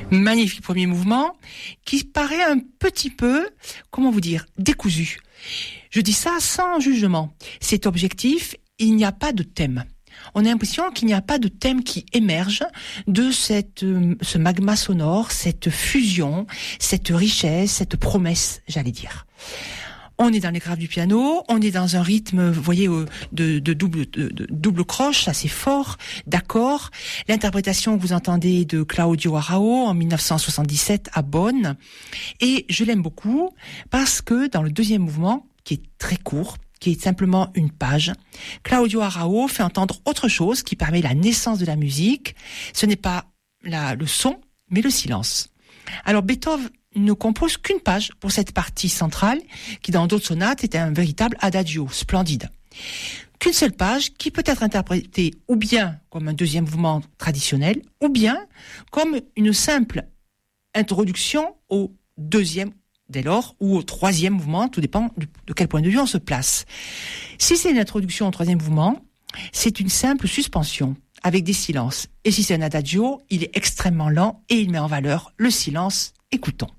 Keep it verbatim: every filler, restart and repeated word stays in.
Magnifique premier mouvement qui paraît un petit peu, comment vous dire, décousu. Je dis ça sans jugement. C'est objectif, il n'y a pas de thème. On a l'impression qu'il n'y a pas de thème qui émerge de cette, euh, ce magma sonore, cette fusion, cette richesse, cette promesse, j'allais dire. On est dans les graves du piano, on est dans un rythme, vous voyez, euh, de, de double, de, de double croche assez fort, d'accords. L'interprétation que vous entendez de Claudio Arrau en dix-neuf cent soixante-dix-sept à Bonn. Et je l'aime beaucoup parce que dans le deuxième mouvement, qui est très court, qui est simplement une page, Claudio Arrau fait entendre autre chose qui permet la naissance de la musique. Ce n'est pas la, le son, mais le silence. Alors Beethoven ne compose qu'une page pour cette partie centrale, qui dans d'autres sonates était un véritable adagio, splendide. Qu'une seule page qui peut être interprétée ou bien comme un deuxième mouvement traditionnel, ou bien comme une simple introduction au deuxième dès lors, ou au troisième mouvement, tout dépend de quel point de vue on se place. Si c'est une introduction au troisième mouvement, c'est une simple suspension, avec des silences. Et si c'est un adagio, il est extrêmement lent et il met en valeur le silence. Écoutons.